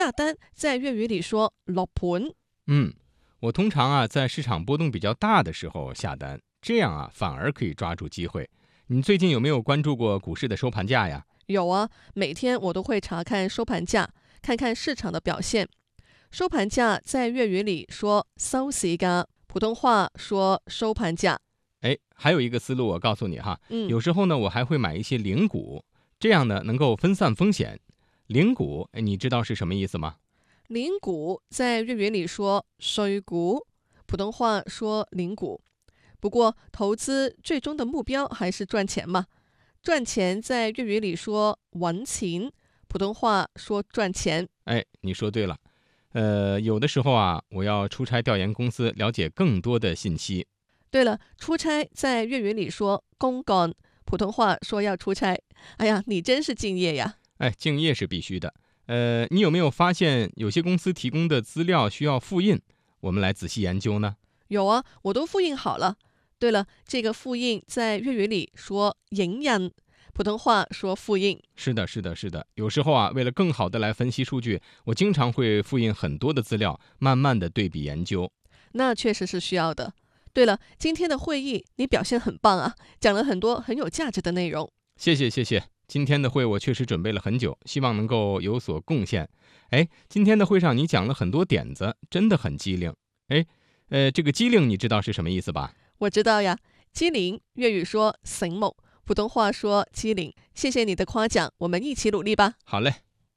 下单在粤语里说落盤。 我通常在市场波动比较大的时候下单，这样反而可以抓住机会。你最近有没有关注过股市的收盘价呀？ 有啊，每天我都会查看收盘价，看看市场的表现。收盘价在粤语里说收市價，普通话说收盘價。 还有一个思路我告诉你哈，有时候呢我还会买一些零股，这样呢能够分散风险。零股你知道是什么意思吗？ 零股在粤语里说碎股，普通话说零股。不过投资最终的目标还是赚钱嘛，赚钱在粤语里说揾錢，普通话说赚钱。 你說對了。有的時候我要出差調研公司，了解更多的信息。 对了，出差在粤语里说公幹，普通话说要出差。哎呀，你真是敬业呀！ 敬业是必须的。你有没有发現有些公司提供的資料需要複印？我們來仔細研究呢。 有啊，我都複印好了。對了，這個複印在粵語裡說影印，普通話說複印。 是的，是的，是的。有時候為了更好的來分析數據，我經常會複印很多的資料，慢慢的對比研究。 那確實是需要的。對了，今天的會議你表現很棒啊，講了很多很有價值的內容。 謝謝，謝謝。今天的會我確實準備了很久，希望能夠有所貢獻。今天的會上你講了很多點子，真的很機靈。這個機靈你知道是什麼意思吧？ 我知道呀，機靈粵語說醒目，普通話說機靈。謝謝你的誇獎，我們一起努力吧。 好嘞。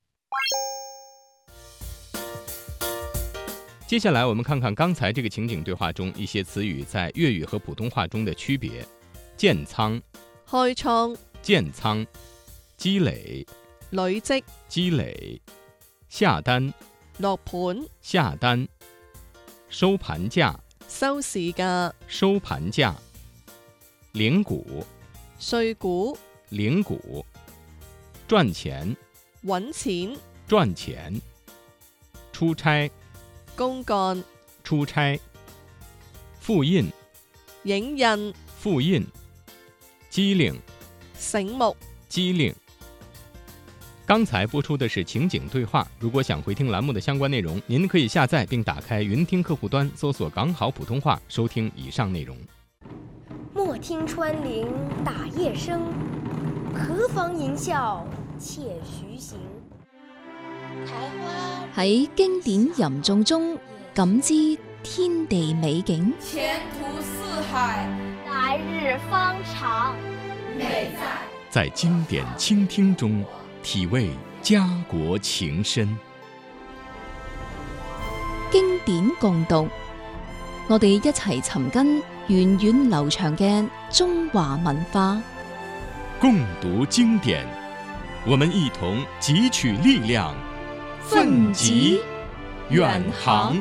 接下來我們看看剛才這個情景對話中一些詞語在粵語和普通話中的區別。建倉、 開倉、 建倉、積累、 累積、 積累、下單、 落盤、 下單、收盤價、 收市價、 收盤價、零股、 碎股、 零股、賺錢、 揾錢、 賺錢、出差、 公幹、 出差、複印、 影印、 複印、機靈、 醒目、 機靈。剛才播出的是情景對話，如果想回聽欄目的相關內容，您可以下載並打開雲聽客戶端，搜索港好普通話，收聽以上內容。 莫聽穿林打葉聲，何妨吟嘯且徐行。 喺經典吟誦中感知天地美景， 前途似海， 來日方長。 美在經典傾聽中體味家國情深。 經典共讀，我哋一齊尋根源遠流長嘅中華文化。 共讀經典，我們一同汲取力量，奮楫遠航。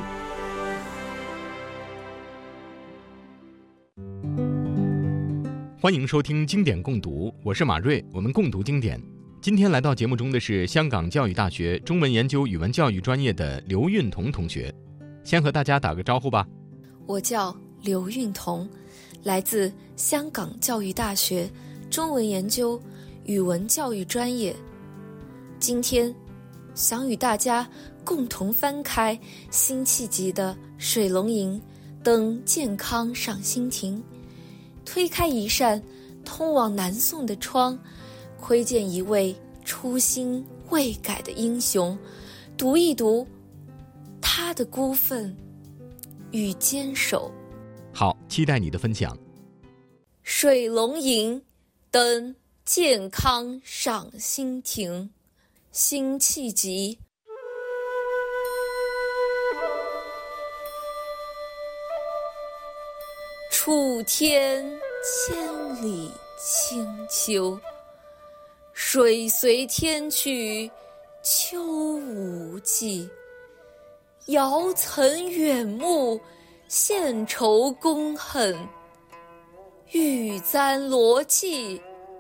歡迎收聽經典共讀，我是馬瑞，我們共讀經典。今天來到節目中的是香港教育大學中文研究語文教育專業的劉運彤同學，先和大家打個招呼吧。 我叫劉運彤，來自香港教育大學中文研究語文教育專業。今天想與大家共同翻開辛棄疾的《水龍吟》，登健康上新亭，推開一扇通往南宋的窗，窺見一位初心未改的英雄，讀一讀他的孤憤與堅守。 好，期待你的分享。 水龍吟，登健康上新亭，辛棄疾。楚天千里清秋，水隨天去秋無際。遙曾遠目，獻愁公恨，玉簪羅髻，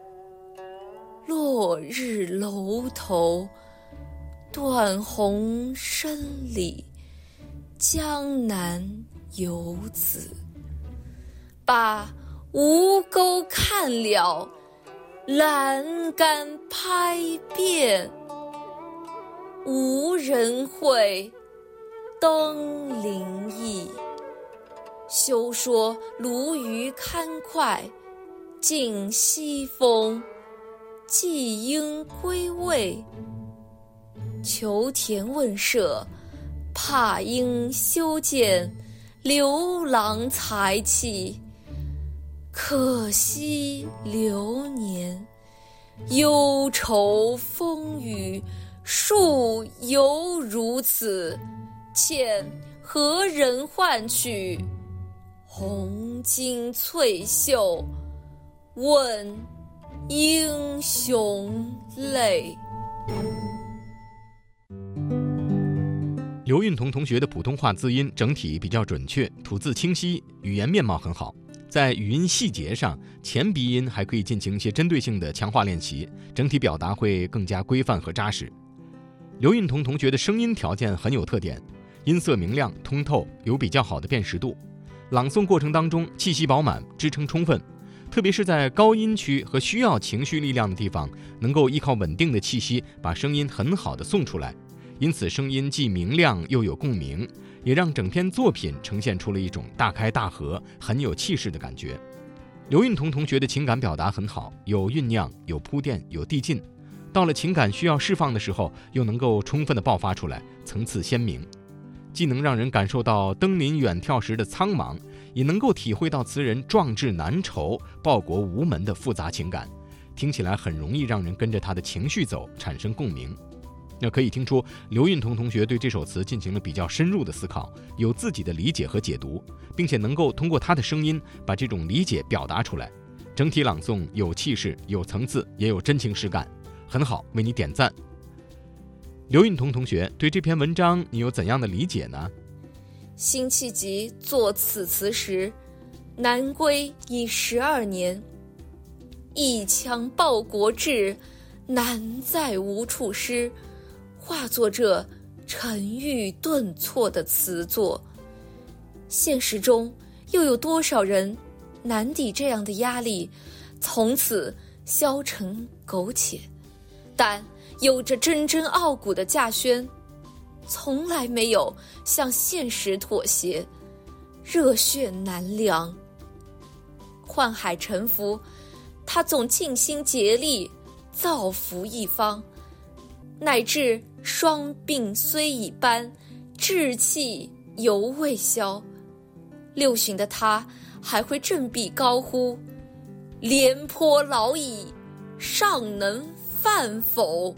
落日樓頭。斷鴻聲裡，江南游子。把吳鈎看了，欄杆拍遍， 无人会，登临意。休说鲈鱼堪脍，尽西风，既应归位。求田问舍，怕应修建，刘郎才气。可惜流年，忧愁风雨，数犹如此。欠何人换取红巾翠袖，问英雄泪。 刘运彤同学的普通话字音整体比较准确，吐字清晰，语言面貌很好。在语音细节上，前鼻音还可以进行一些针对性的强化练习，整体表达会更加规范和扎实。刘运彤同学的声音条件很有特点，音色明亮通透，有比较好的辨识度，朗诵过程当中气息饱满，支撑充分，特别是在高音区和需要情绪力量的地方，能够依靠稳定的气息把声音很好的送出来，因此声音既明亮又有共鸣，也让整篇作品呈现出了一种大开大合、很有气势的感觉。刘运彤同学的情感表达很好，有酝酿，有铺垫，有递进，到了情感需要释放的时候，又能够充分的爆发出来，层次鲜明，既能让人感受到登临远眺时的苍茫，也能够体会到词人壮志难酬、报国无门的复杂情感，听起来很容易让人跟着他的情绪走，产生共鸣。那可以听出刘运彤同学对这首词进行了比较深入的思考，有自己的理解和解读，并且能够通过他的声音把这种理解表达出来。整体朗诵有气势、有层次，也有真情实感，很好，为你点赞。刘运彤同学，对这篇文章你有怎样的理解呢？ 辛弃疾作此词时，南归已12年，一腔报国志，难再无处施，化作这沉郁顿挫的词作。现实中又有多少人难抵这样的压力，从此消沉苟且？但有着真真傲骨的稼轩，从来没有向现实妥协，热血难凉。宦海沉浮，他总尽心竭力造福一方，乃至双鬓虽已斑，志气犹未消。六旬的他还会振臂高呼：廉颇老矣，尚能饭否？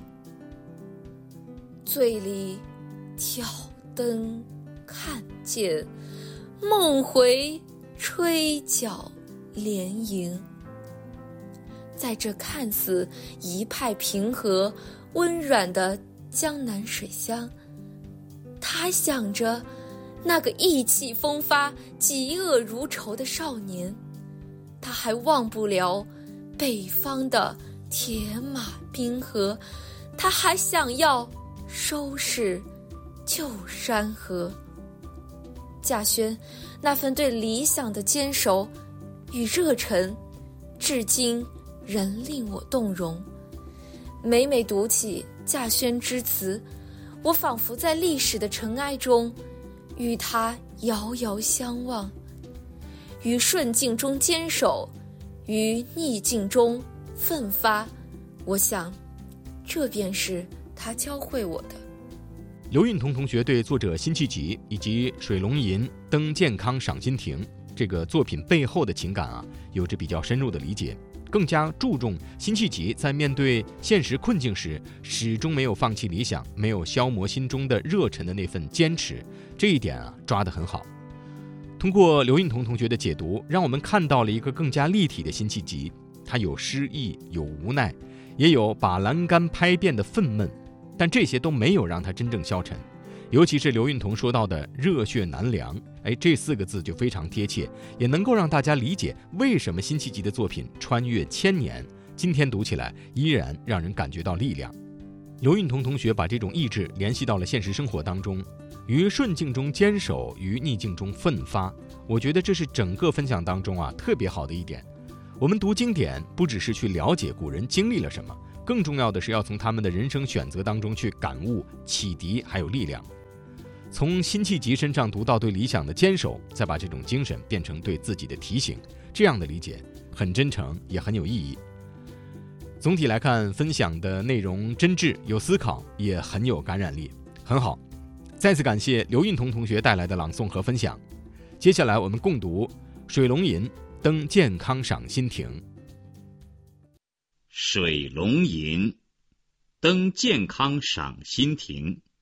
醉里挑灯看剑，梦回吹角连营。在这看似一派平和温软的江南水乡，他还想着那个意气风发、嫉恶如仇的少年，他还忘不了北方的铁马冰河，他还想要收拾旧山河。稼轩那份对理想的坚守与热忱，至今仍令我动容。每每读起稼轩之词，我仿佛在历史的尘埃中与他遥遥相望，于顺境中坚守，于逆境中奋发。我想，这便是他教会我的。 刘运彤同学对作者辛弃疾以及水龙吟、登健康赏心亭这个作品背后的情感有着比较深入的理解，更加注重辛弃疾在面对现实困境时始终没有放弃理想，没有消磨心中的热忱的那份坚持，这一点抓得很好。通过刘运彤同学的解读，让我们看到了一个更加立体的辛弃疾，他有诗意，有无奈，也有把栏杆拍遍的愤懑，但这些都没有让他真正消沉。尤其是刘运彤说到的热血难凉，这4个字就非常贴切，也能够让大家理解为什么辛弃疾的作品穿越1000年，今天读起来依然让人感觉到力量。刘运彤同学把这种意志联系到了现实生活当中，于顺境中坚守，于逆境中奋发，我觉得这是整个分享当中特别好的一点。我们读经典不只是去了解古人经历了什么， 更重要的是要从他们的人生选择当中去感悟、启迪还有力量。从辛弃疾身上读到对理想的坚守，再把这种精神变成对自己的提醒，这样的理解很真诚，也很有意义。总体来看，分享的内容真挚有思考，也很有感染力，很好。再次感谢刘运彤同学带来的朗诵和分享。接下来我们共读《水龙吟·登健康赏心亭》。 水龙吟，登健康赏心亭。